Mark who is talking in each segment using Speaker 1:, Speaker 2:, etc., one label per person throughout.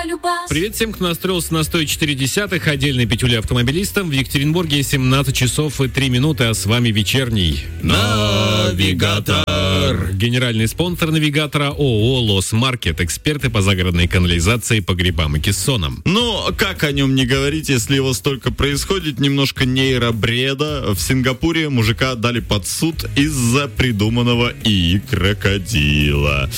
Speaker 1: Привет всем, кто настроился на 104.10, отдельной пятюли автомобилистам. В Екатеринбурге 17 часов и 3 минуты, а с вами вечерний
Speaker 2: Навигатор.
Speaker 1: Генеральный спонсор навигатора ООО «Лос Маркет». Эксперты по загородной канализации, погребам и кессонам.
Speaker 2: Ну, как о нем не говорить, если его столько происходит? Немножко нейробреда. В Сингапуре мужика отдали под суд из-за придуманного ИИ крокодила.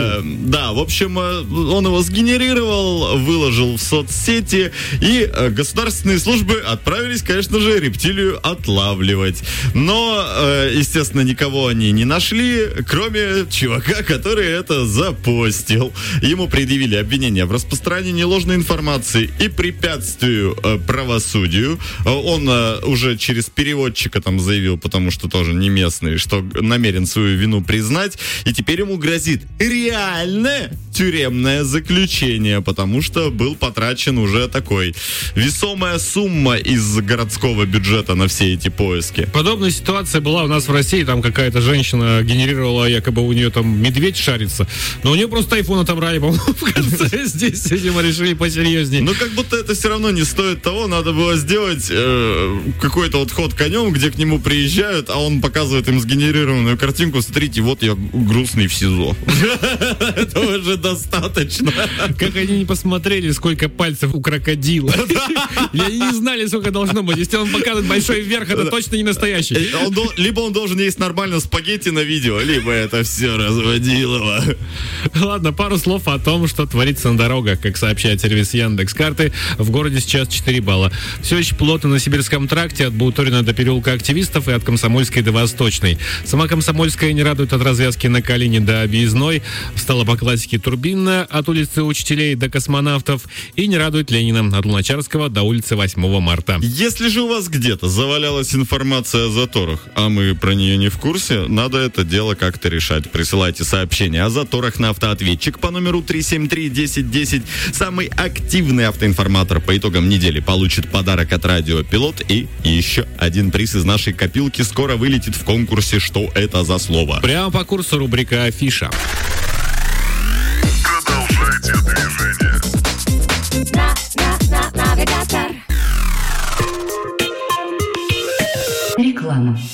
Speaker 2: Да, в общем, он его сгенерировал, выложил в соцсети, и государственные службы отправились, конечно же, рептилию отлавливать. Но, естественно, никого они не нашли, кроме чувака, который это запостил. Ему предъявили обвинение в распространении ложной информации и препятствию правосудию. Он уже через переводчика там заявил, потому что тоже не местный, что намерен свою вину признать, и теперь ему грозит реальное тюремное заключение, потому что был потрачен уже такой весомая сумма из городского бюджета на все эти поиски.
Speaker 1: Подобная ситуация была у нас в России. Там какая-то женщина генерировала, якобы у нее там медведь шарится, но у нее просто айфон отобрали, по-моему, в конце. Здесь, видимо, решили посерьезнее.
Speaker 2: Ну, как будто это все равно не стоит того. Надо было сделать какой-то вот ход конем, где к нему приезжают, а он показывает им сгенерированную картинку. Смотрите, вот я грустный в СИЗО. Этого же достаточно.
Speaker 1: Как они не посмотрели, сколько пальцев у крокодила. Или они не знали, сколько должно быть. Если он показывает большой вверх, это точно не настоящий.
Speaker 2: Либо он должен есть нормально спагетти на видео, либо это все разводилово.
Speaker 1: Ладно, пару слов о том, что творится на дорогах. Как сообщает сервис Яндекс.Карты, в городе сейчас 4 балла. Все еще плотно на Сибирском тракте от Бутурина до переулка Активистов и от Комсомольской до Восточной. Сама Комсомольская не радует от развязки на Калине до Объездной. Встала по классике Турбинная от улицы Учителей до Космонавтов. И не радует Ленина от Луначарского до улицы 8 марта.
Speaker 2: Если же у вас где-то завалялась информация о заторах, а мы про нее не в курсе, надо это дело как-то решать. Присылайте сообщения о заторах на автоответчик по номеру 373-1010. Самый активный автоинформатор по итогам недели получит подарок от Радио Пилот, и еще один приз из нашей копилки скоро вылетит в конкурсе «Что это за слово?».
Speaker 1: Прямо по курсу рубрика «Афиша».
Speaker 3: Продолжайте движение. Навигатор.
Speaker 4: Реклама.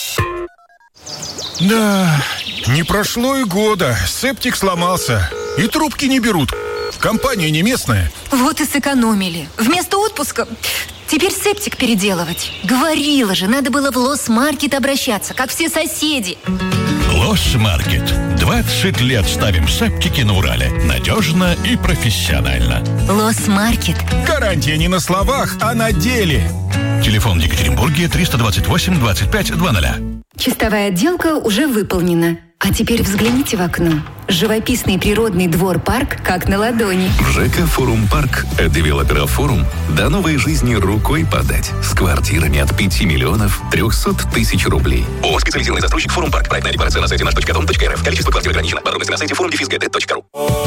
Speaker 5: Да, не прошло и года. Септик сломался. И трубки не берут. Компания не местная.
Speaker 4: Вот и сэкономили. Вместо отпуска теперь септик переделывать. Говорила же, надо было в Лос Маркет обращаться, как все соседи.
Speaker 6: Лос Маркет. 20 лет ставим септики на Урале. Надежно и профессионально.
Speaker 4: Лос Маркет.
Speaker 5: Гарантия не на словах, а на деле.
Speaker 6: Телефон в Екатеринбурге 328-25-00.
Speaker 4: Чистовая отделка уже выполнена. А теперь взгляните в окно. Живописный природный двор-парк как на ладони.
Speaker 7: В ЖК «Форум Парк» от девелопера «Форум» до новой жизни рукой подать. С квартирами от 5 миллионов 300 тысяч рублей. ООО «Специализированный застройщик «Форум Парк». Проектная декларация на сайте наш.дом.рф. Количество квартир ограничено. Подробности на сайте forum-gd.ru.